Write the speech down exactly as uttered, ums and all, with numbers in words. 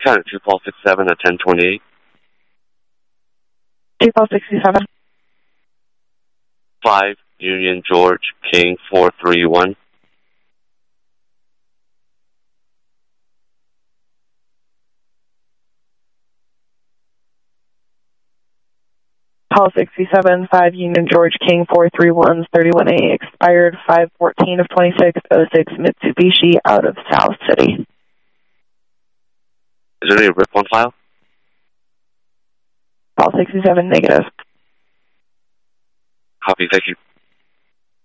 Count it, two Paul sixty-seven at ten twenty-eight. two Paul sixty-seven. five Union George King four three one. Paul sixty-seven, five Union George King four three one, thirty-one A, expired five fourteen of twenty-six oh six Mitsubishi out of South City. Is there any R I P on file? Paul sixty-seven, negative. Copy, thank you.